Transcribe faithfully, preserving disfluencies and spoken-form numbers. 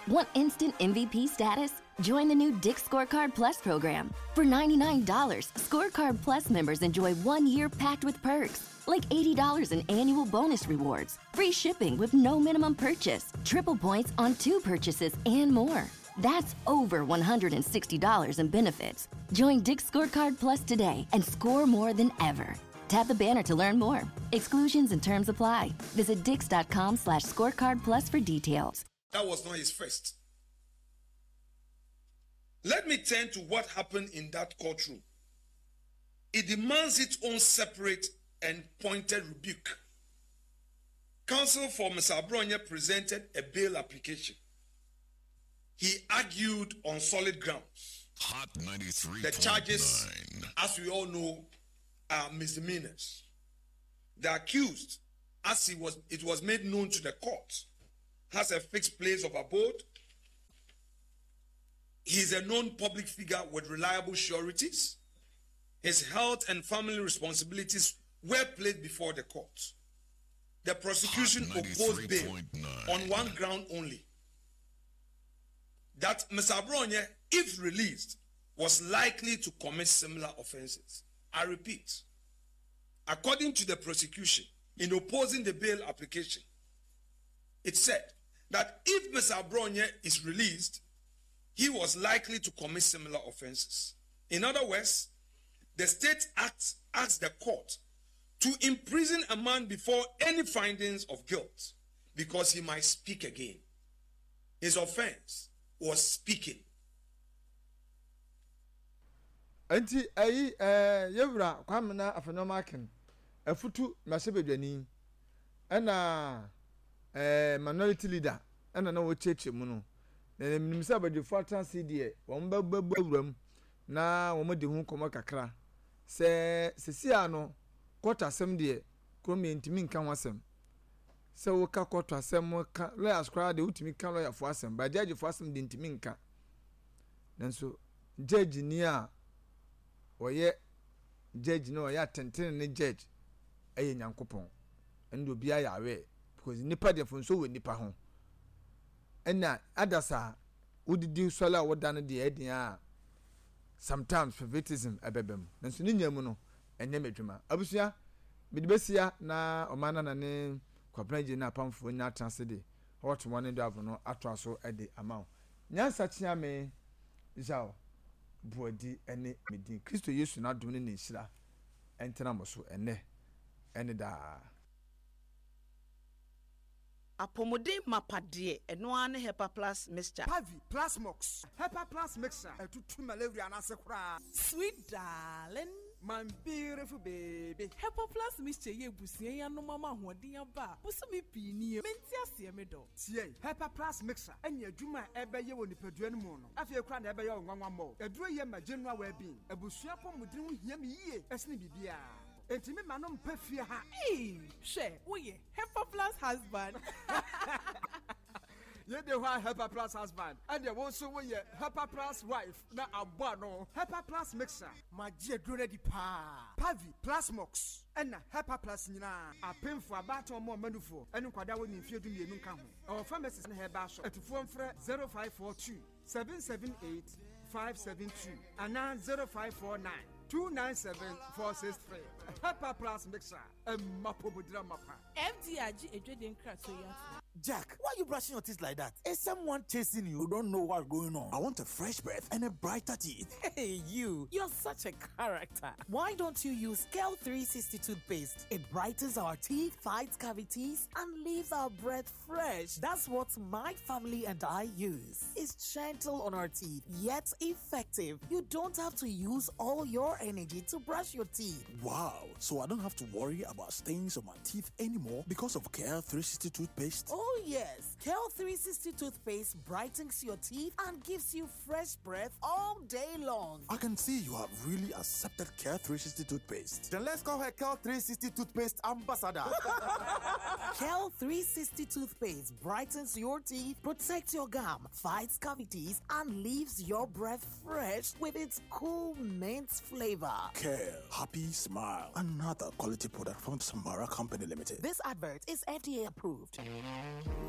Want instant M V P status? Join the new Dick's Scorecard Plus program. For ninety-nine dollars, Scorecard Plus members enjoy one year packed with perks, like eighty dollars in annual bonus rewards, free shipping with no minimum purchase, triple points on two purchases, and more. That's over one hundred sixty dollars in benefits. Join Dick's Scorecard Plus today and score more than ever. Tap the banner to learn more. Exclusions and terms apply. Visit dix.com slash scorecard plus for details. That was not his first. Let me turn to what happened in that courtroom. It demands its own separate and pointed rebuke. Counsel for Mister Abronye presented a bail application. He argued on solid grounds. Hot ninety-three. The charges, as we all know, are misdemeanors. The accused, as he was, it was made known to the court, has a fixed place of abode. He is a known public figure with reliable sureties. His health and family responsibilities were placed before the court. The prosecution opposed bail on one ground only, that Mister Abronye, if released, was likely to commit similar offenses. I repeat, according to the prosecution, in opposing the bail application, it said that if Mister Abronye is released, he was likely to commit similar offenses. In other words, the state act asked the court to imprison a man before any findings of guilt because he might speak again. His offense was speaking. Enti ayi eh yewura kwamna afenomaken afutu masebedwani ena eh minority leader ena na wo cheche mu no na minimisa badwefo atanse de wo mbababawuram na wo mode hu komo kakra se sesia no kota asem de kromi ntimi nka wasem se wo ka kota asem ka lawyers kra de utimi ka lawyer fo asem ba judge fo asem de ntimi nka nanso judge ni a oye judge no ya tenten ne judge aye nyankopon endo bia ya we because nipa de fo so we nipa ho ena adasa udidi sola wodane de edin a sometimes favoritism abebem nanso ni nyamu no enye medwuma abusua bidibesia na omana na ne kwabraje na pamfo nya atanse de hot one do avo no ato aso ede amaw nyansa chia me jao bodi ene medin Kristo Yesu na dum ne ne hira entena moso ene ene da apomode mapade eno ane Hepa Plus mixture Pavi Plus Mox Hepa Plus mixture etutu malaria na sekura sweet darling my beautiful baby Hepa Plus mixture ye busie ya no mama hoden aba busumi pini menti ase me do tie Hepa Plus mixture enya adwuma ebeye wo nipadua no mu no afie kura na ebeye wo nwanwa mo eduro ye ma general well-being ebusua pomudin ho hia me yie esne bibia Entimi manom pefia ha. Hey, she, oye, Hepa Plus husband. Ye de wa Hepa Plus husband. And ye won so we Hepa Plus wife na abo no. Hepa Plus mixer. Ma je dure di pa. Pavi Plus Mox. And Hepa Plus nyina. Apemfo abato mo manufo. Enu kwada woni mfie du mienu nka ho. Our pharmacist na heba shop. Etufo mfre zero five four two seven seven eight five seven two and now zero five four nine two nine seven four six three. Hepa Plus mixer. Mapobudra mapa. F D I G Ejeden Krasoya. Jack, why are you brushing your teeth like that? Is someone chasing you? You don't know what's going on. I want a fresh breath and a brighter teeth. Hey, you. You're such a character. Why don't you use Kel three sixty toothpaste? It brightens our teeth, fights cavities, and leaves our breath fresh. That's what my family and I use. It's gentle on our teeth, yet effective. You don't have to use all your energy to brush your teeth. Wow. So I don't have to worry about stains on my teeth anymore because of Kel three sixty toothpaste? Oh yes, Kel three sixty toothpaste brightens your teeth and gives you fresh breath all day long. I can see you have really accepted Kel three sixty toothpaste. Then let's call her Kel three sixty toothpaste ambassador. Kel three sixty toothpaste brightens your teeth, protects your gum, fights cavities, and leaves your breath fresh with its cool mint flavor. Kel, happy smile. Another quality product from Samara Company Limited. This advert is F D A approved.